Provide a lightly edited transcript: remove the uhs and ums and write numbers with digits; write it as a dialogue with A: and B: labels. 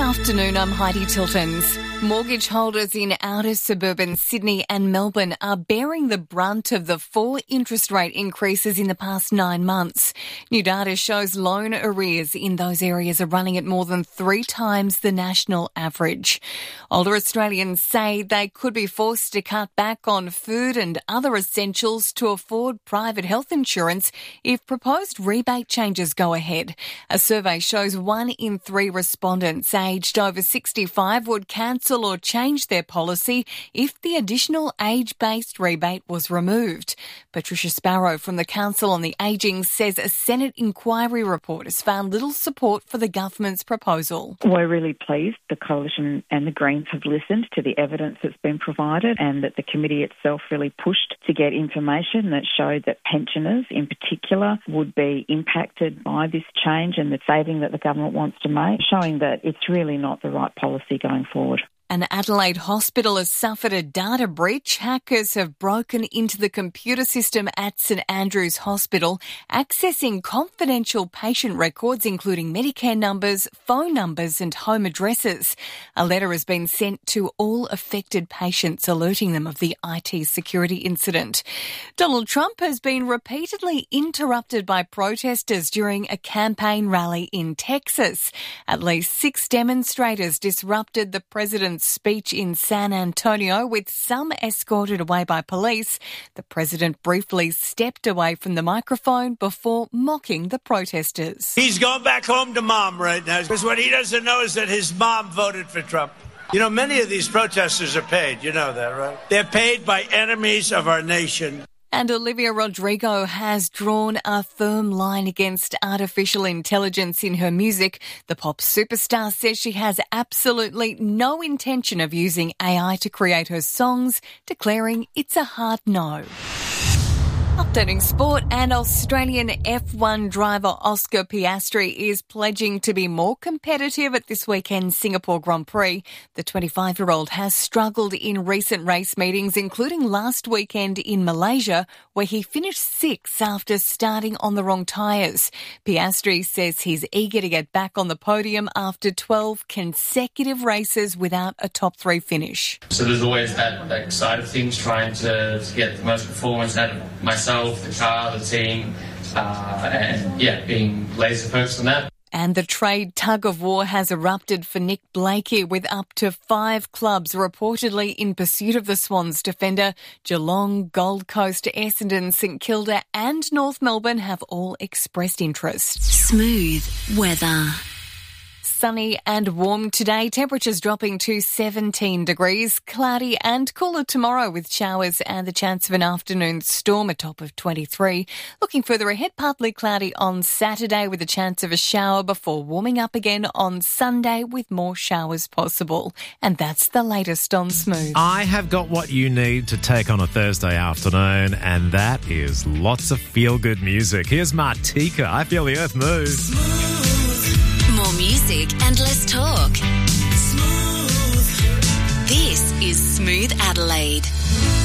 A: afternoon, I'm Heidi Tiltons. Mortgage holders in outer suburban Sydney and Melbourne are bearing the brunt of the 4 interest rate increases in the past 9 months. New data shows loan arrears in those areas are running at more than 3 times the national average. Older Australians say they could be forced to cut back on food and other essentials to afford private health insurance if proposed rebate changes go ahead. A survey shows 1 in 3 respondents aged over 65 would cancel or change their policy if the additional age-based rebate was removed. Patricia Sparrow from the Council on the Ageing says a Senate inquiry report has found little support for the government's proposal.
B: We're really pleased the Coalition and the Greens have listened to the evidence that's been provided and that the committee itself really pushed to get information that showed that pensioners in particular would be impacted by this change and the saving that the government wants to make, showing that it's really not the right policy going forward.
A: An Adelaide hospital has suffered a data breach. Hackers have broken into the computer system at St Andrew's Hospital, accessing confidential patient records including Medicare numbers, phone numbers and home addresses. A letter has been sent to all affected patients alerting them of the IT security incident. Donald Trump has been repeatedly interrupted by protesters during a campaign rally in Texas. At least 6 demonstrators disrupted the president's speech in San Antonio, with some escorted away by police. The president briefly stepped away from the microphone before mocking the protesters.
C: He's going back home to mom right now because what he doesn't know is that his mom voted for Trump. You know, many of these protesters are paid. You know that, right? They're paid by enemies of our nation.
A: And Olivia Rodrigo has drawn a firm line against artificial intelligence in her music. The pop superstar says she has absolutely no intention of using AI to create her songs, declaring it's a hard no. Updating sport, and Australian F1 driver Oscar Piastri is pledging to be more competitive at this weekend's Singapore Grand Prix. The 25-year-old has struggled in recent race meetings, including last weekend in Malaysia, where he finished 6th after starting on the wrong tyres. Piastri says he's eager to get back on the podium after 12 consecutive races without a top 3 finish.
D: So there's always that side of things, trying to get the most performance out of myself, the car, the team, and being laser focused on that.
A: And the trade tug-of-war has erupted for Nick Blakey, with up to 5 clubs reportedly in pursuit of the Swans defender. Geelong, Gold Coast, Essendon, St Kilda and North Melbourne have all expressed interest.
E: Smooth weather.
A: Sunny and warm today, temperatures dropping to 17 degrees. Cloudy and cooler tomorrow with showers and the chance of an afternoon storm, a top of 23. Looking further ahead, partly cloudy on Saturday with a chance of a shower before warming up again on Sunday with more showers possible. And that's the latest on Smooth.
F: I have got what you need to take on a Thursday afternoon, and that is lots of feel-good music. Here's Martika, I Feel the Earth Move.
E: Smooth. More music and less talk. Smooth. This is Smooth Adelaide.